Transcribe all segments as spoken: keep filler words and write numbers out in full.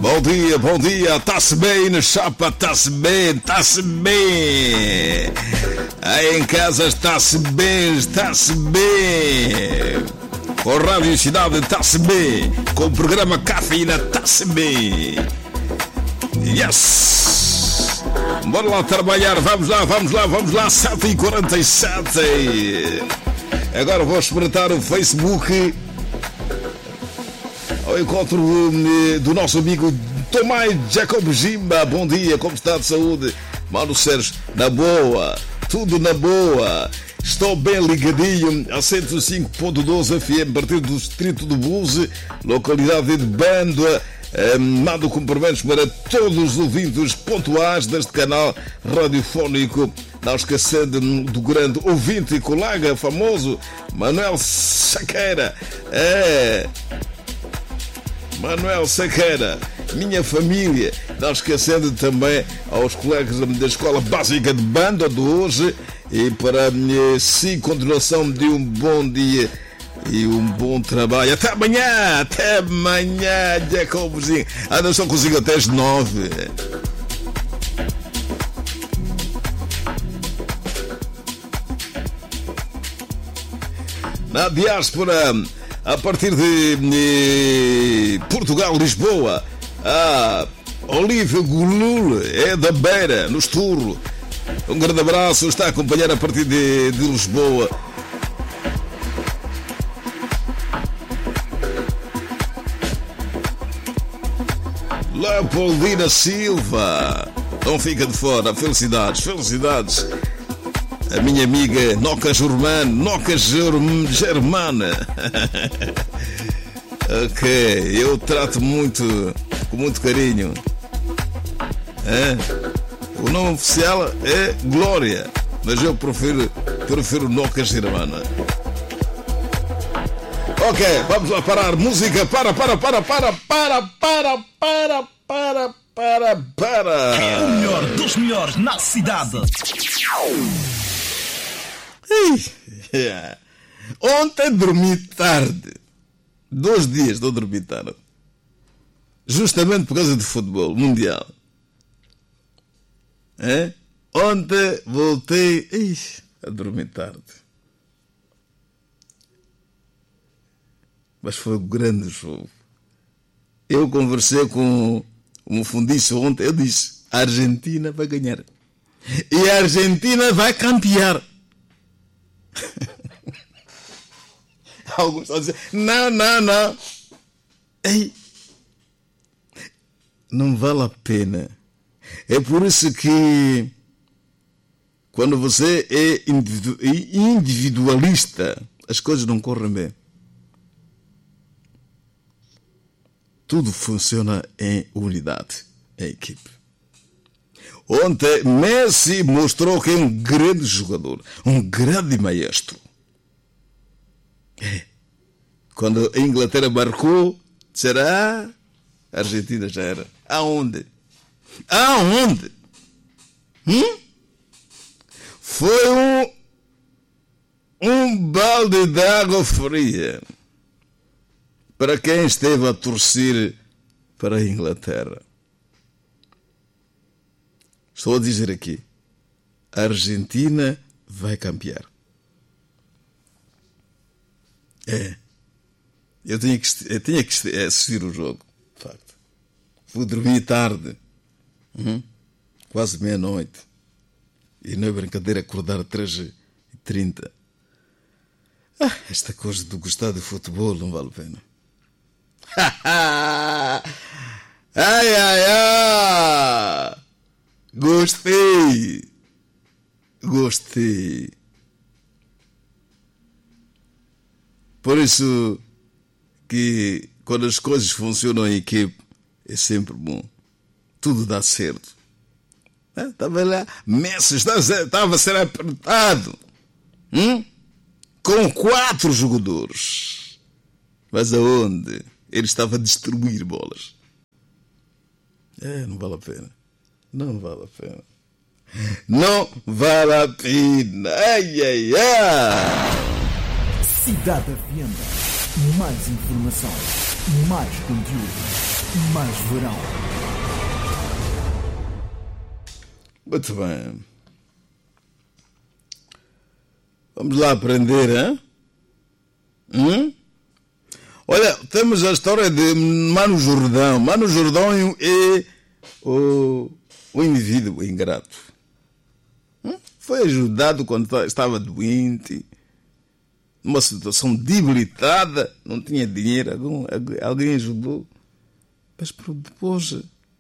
Bom dia, bom dia, está-se bem na chapa, está-se bem, está-se bem. Aí em casa está-se bem, está-se bem. Com a Rádio Cidade está-se bem. Com o programa Cafeína está-se bem. Yes! Bora lá trabalhar, vamos lá, vamos lá, vamos lá, sete e quarenta e sete. Agora vou espreitar o Facebook ao encontro do nosso amigo Tomás Jacob Jimba. Bom dia, como está de saúde? Mano Sérgio, na boa, tudo na boa. Estou bem ligadinho a cento e cinco ponto doze F M, a partir do distrito do Buse, localidade de Bandoa. Um, mando cumprimentos para todos os ouvintes pontuais deste canal radiofónico, não esquecendo do grande ouvinte e colega famoso Manuel Sequeira. É... Manuel Sequeira, minha família, não esquecendo também aos colegas da Escola Básica de Banda de hoje, e para si, continuação de um bom dia e um bom trabalho. Até amanhã, até amanhã, Jacobozinho. Ah, não, só consigo até as nove. Na diáspora, a partir de, de Portugal, Lisboa, a Olívia Gulul é da Beira, no Esturro. Um grande abraço, está a acompanhar a partir de, de Lisboa. Leopoldina Silva, não fica de fora. Felicidades, felicidades. A minha amiga Noca Germana, Noca Germana. Ok, eu trato muito, com muito carinho. É? O nome oficial é Glória, mas eu prefiro, prefiro Noca Germana. Ok, vamos lá parar. Música, para, para, para, para, para, para, para, para, para, para. É o melhor dos melhores na cidade. Yeah. Ontem dormi tarde. Dois dias não dormi tarde. Justamente por causa do futebol mundial. É? Ontem voltei ixi, a dormir tarde. Mas foi um grande jogo. Eu conversei com um fundiço ontem. Eu disse: a Argentina vai ganhar. E a Argentina vai campear. Alguns estão a dizer: não, não, não. Ei, não vale a pena. É por isso que quando você é individualista, as coisas não correm bem. Tudo funciona em unidade, em equipe. Ontem, Messi mostrou que é um grande jogador, um grande maestro. É. Quando a Inglaterra marcou, será? A Argentina já era. Aonde? Aonde? Hum? Foi um, um balde de água fria para quem esteve a torcer para a Inglaterra. Estou a dizer aqui: a Argentina vai campear. É. Eu tinha que, eu tinha que assistir o jogo, de facto. Fui dormir tarde, uhum. Quase meia-noite. E não é brincadeira acordar às três e trinta. Ah, esta coisa de gostar de futebol não vale a pena. Ai, ai, ai. Gostei. Gostei. Por isso que quando as coisas funcionam em equipe é sempre bom. Tudo dá certo. Estava lá, Messi estava a ser apertado, hum? Com quatro jogadores. Mas aonde? Ele estava a distribuir bolas. É, não vale a pena. Não vale a pena. Não vale a pena. Ai, ai, ai. Cidade F M. Mais informação, mais conteúdo. mais verão. Muito bem. Vamos lá aprender, hein? Hum? Olha, temos a história de Mano Jordão. Mano Jordão é o, o indivíduo ingrato. Hum? Foi ajudado quando estava doente, numa situação debilitada, não tinha dinheiro, algum, alguém ajudou. Mas depois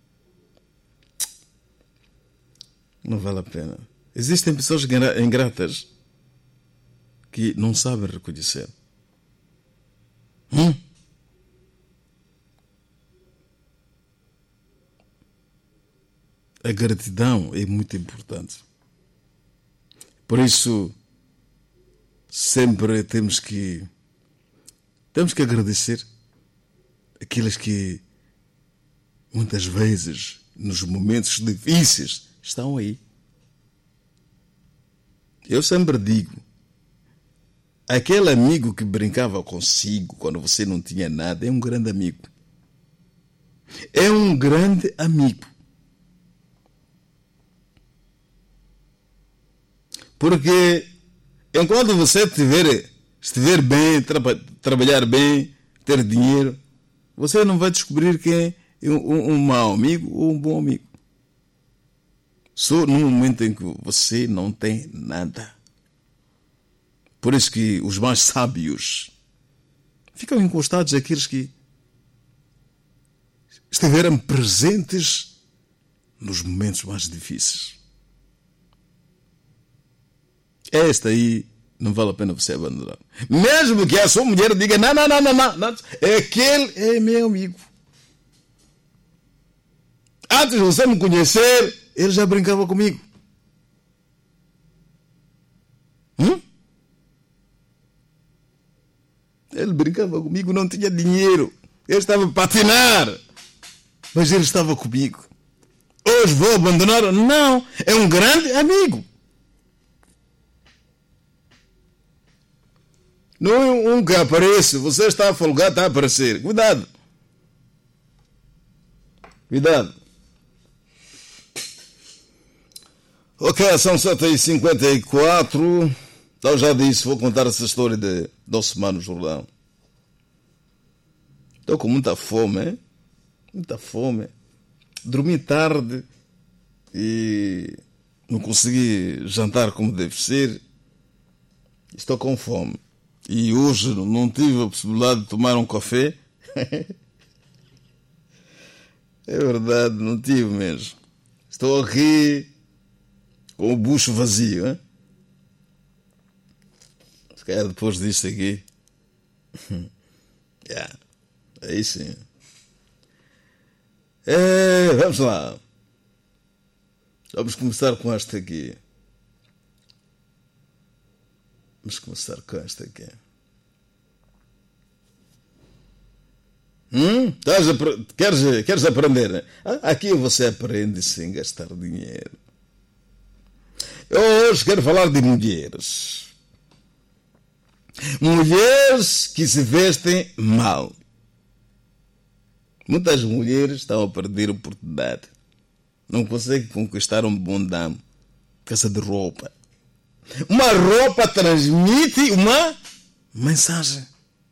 não vale a pena. Existem pessoas ingratas que não sabem reconhecer. Hum? A gratidão é muito importante. Por isso, sempre temos que temos que agradecer aqueles que muitas vezes nos momentos difíceis estão aí. Eu sempre digo, aquele amigo que brincava consigo quando você não tinha nada é um grande amigo. É um grande amigo. Porque enquanto você estiver, estiver bem, tra trabalhar bem, ter dinheiro, você não vai descobrir quem é um, um, um mau amigo ou um bom amigo. Só no momento em que você não tem nada. Por isso que os mais sábios ficam encostados àqueles que estiveram presentes nos momentos mais difíceis. Esta aí não vale a pena você abandonar. Mesmo que a sua mulher diga, não, não, não, não, não, não. Aquele é meu amigo. Antes de você me conhecer, ele já brincava comigo. Hum? Ele brincava comigo, não tinha dinheiro. Ele estava a patinar. Mas ele estava comigo. Hoje vou abandonar? Não, é um grande amigo. Não é um que aparece, você está a folgar, está a aparecer. Cuidado. Cuidado. Ok, são sete e cinquenta e quatro. Então já disse, vou contar essa história de Doce Mano Jordão. Estou com muita fome, hein? Muita fome. Dormi tarde e não consegui jantar como deve ser. Estou com fome. E hoje não tive a possibilidade de tomar um café. É verdade, não tive mesmo. Estou aqui com o bucho vazio, hein? Se calhar depois disto aqui. Yeah, aí sim. É, vamos lá. Vamos começar com esta aqui. Vamos começar com esta aqui. Hum? Estás a, queres, queres aprender? Né? Aqui você aprende sem gastar dinheiro. Eu hoje quero falar de mulheres. Mulheres que se vestem mal. Muitas mulheres estão a perder a oportunidade. Não conseguem conquistar um bom damo por causa de roupa. Uma roupa transmite uma mensagem.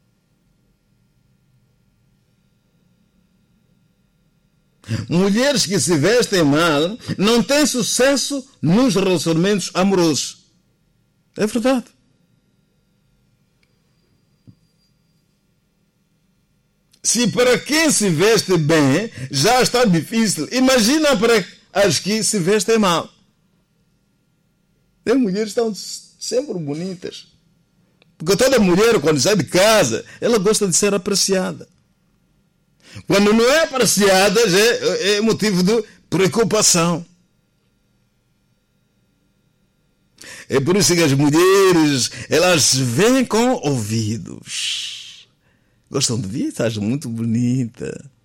Mulheres que se vestem mal não têm sucesso nos relacionamentos amorosos. É verdade. Se para quem se veste bem já está difícil, imagina para as que se vestem mal. As mulheres estão sempre bonitas. Porque toda mulher, quando sai de casa, ela gosta de ser apreciada. Quando não é apreciada, já é, é motivo de preocupação. É por isso que as mulheres, elas vêm com ouvidos. Gostam de vir, estás muito bonita.